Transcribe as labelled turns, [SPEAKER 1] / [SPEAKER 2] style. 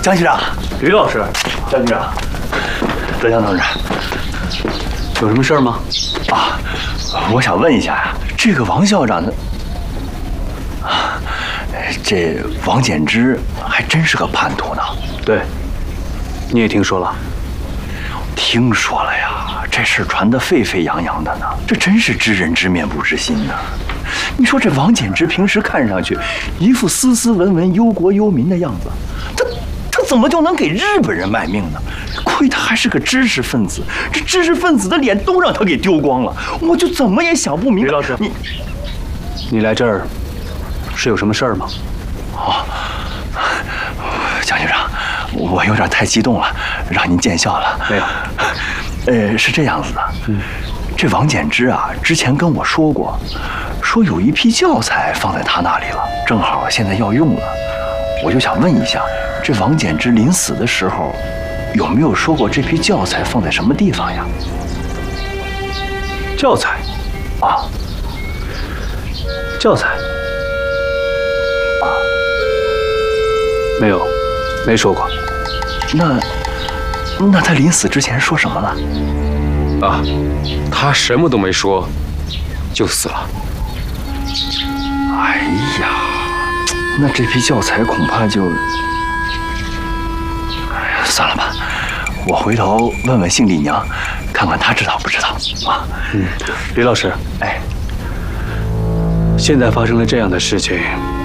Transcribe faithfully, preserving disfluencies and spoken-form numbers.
[SPEAKER 1] 江局长，
[SPEAKER 2] 吕老师，
[SPEAKER 1] 江局长，德强同志，
[SPEAKER 2] 有什么事儿吗？
[SPEAKER 1] 啊，我想问一下呀，这个王校长的啊，这王简之还真是个叛徒呢。
[SPEAKER 2] 对，你也听说了？
[SPEAKER 1] 听说了呀，这事儿传得沸沸扬扬的呢，这真是知人知面不知心呐。你说这王简之平时看上去一副斯斯文文、忧国忧民的样子，他他怎么就能给日本人卖命呢？亏他还是个知识分子，这知识分子的脸都让他给丢光了，我就怎么也想不明白。
[SPEAKER 2] 吕老师，
[SPEAKER 1] 你
[SPEAKER 2] 你来这儿是有什么事儿吗？
[SPEAKER 1] 哦，蒋局长，我有点太激动了，让您见笑了。
[SPEAKER 2] 没有，
[SPEAKER 1] 呃，是这样子的，嗯，这王简之啊，之前跟我说过，说有一批教材放在他那里了，正好现在要用了，我就想问一下，这王简之临死的时候，有没有说过这批教材放在什么地方呀？
[SPEAKER 2] 教材，
[SPEAKER 1] 啊，
[SPEAKER 2] 教材，啊，没有，没说过。
[SPEAKER 1] 那那他临死之前说什么了？
[SPEAKER 3] 啊，他什么都没说，就死了。
[SPEAKER 1] 哎呀，那这批教材恐怕就……哎呀，算了吧，我回头问问姓李娘，看看她知道不知道啊。
[SPEAKER 2] 嗯，吕老师，
[SPEAKER 1] 哎，
[SPEAKER 2] 现在发生了这样的事情，